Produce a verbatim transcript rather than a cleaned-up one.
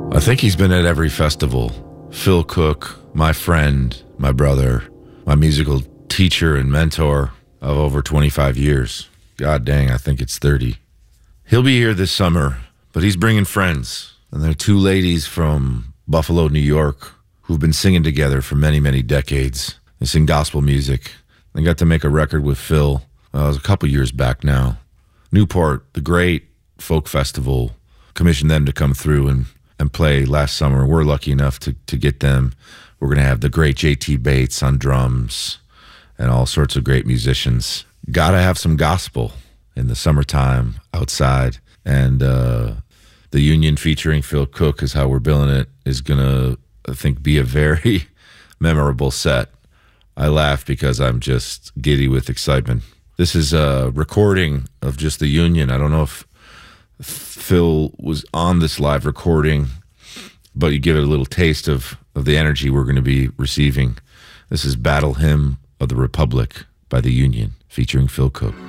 I think he's been at every festival. Phil Cook, my friend, my brother, my musical teacher and mentor of over twenty-five years. God dang, I think it's thirty. He'll be here this summer, but he's bringing friends. And there are two ladies from Buffalo, New York, who've been singing together for many, many decades. They sing gospel music. They got to make a record with Phil. Uh, it was a couple years back now. Newport, the great folk festival, commissioned them to come through and, and play last summer. We're lucky enough to, to get them. We're going to have the great J T Bates on drums and all sorts of great musicians. Got to have some gospel in the summertime outside. And uh, the Union featuring Phil Cook is how we're billing it, is going to, I think, be a very memorable set. I laugh because I'm just giddy with excitement. This is a recording of just the Union. I don't know if Phil was on this live recording, but you get a little taste of, of the energy we're going to be receiving. This is Battle Hymn of the Republic by the Union, featuring Phil Cook.